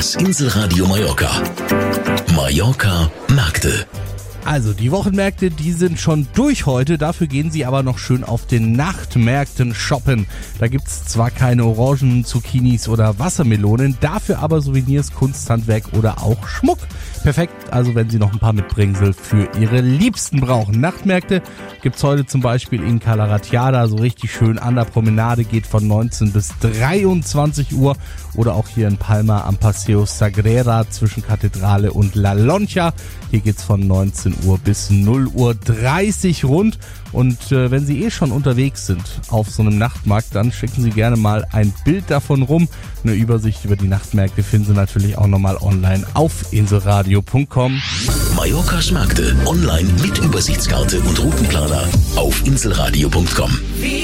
Das Inselradio Mallorca. Mallorca Märkte. Also die Wochenmärkte, die sind schon durch heute, dafür gehen Sie aber noch schön auf den Nachtmärkten shoppen. Da gibt's zwar keine Orangen, Zucchinis oder Wassermelonen, dafür aber Souvenirs, Kunsthandwerk oder auch Schmuck. Perfekt, also wenn Sie noch ein paar Mitbringsel für Ihre Liebsten brauchen. Nachtmärkte gibt's heute zum Beispiel in Cala Ratjada, so richtig schön an der Promenade, geht von 19 bis 23 Uhr. Oder auch hier in Palma am Paseo Sagrera zwischen Kathedrale und La Loncha. Hier geht's von 19 Uhr bis 0:30 Uhr rund. Und wenn Sie schon unterwegs sind auf so einem Nachtmarkt, dann schicken Sie gerne mal ein Bild davon rum. Eine Übersicht über die Nachtmärkte finden Sie natürlich auch nochmal online auf inselradio.com. Mallorcas Märkte online mit Übersichtskarte und Routenplaner auf inselradio.com.